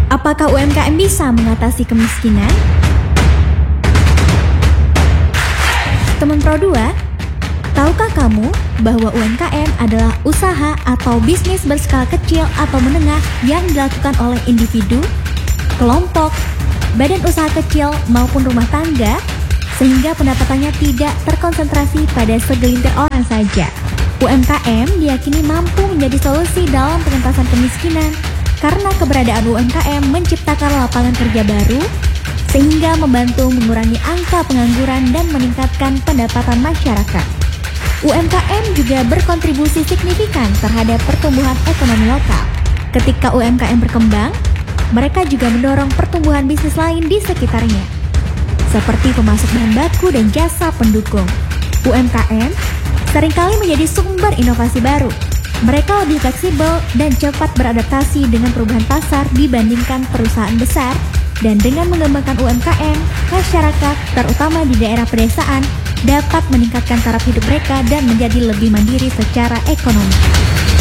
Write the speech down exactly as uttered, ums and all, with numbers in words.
Apakah U M K M bisa mengatasi kemiskinan? Teman Pro dua, tahukah kamu bahwa U M K M adalah usaha atau bisnis berskala kecil atau menengah yang dilakukan oleh individu, kelompok, badan usaha kecil maupun rumah tangga, sehingga pendapatannya tidak terkonsentrasi pada segelintir orang saja. U M K M diyakini mampu menjadi solusi dalam pengentasan kemiskinan karena keberadaan U M K M menciptakan lapangan kerja baru, sehingga membantu mengurangi angka pengangguran dan meningkatkan pendapatan masyarakat. U M K M juga berkontribusi signifikan terhadap pertumbuhan ekonomi lokal. Ketika U M K M berkembang, mereka juga mendorong pertumbuhan bisnis lain di sekitarnya, seperti pemasok bahan baku dan jasa pendukung. U M K M seringkali menjadi sumber inovasi baru. Mereka lebih fleksibel dan cepat beradaptasi dengan perubahan pasar dibandingkan perusahaan besar, dan dengan mengembangkan U M K M, masyarakat, terutama di daerah pedesaan, dapat meningkatkan taraf hidup mereka dan menjadi lebih mandiri secara ekonomi.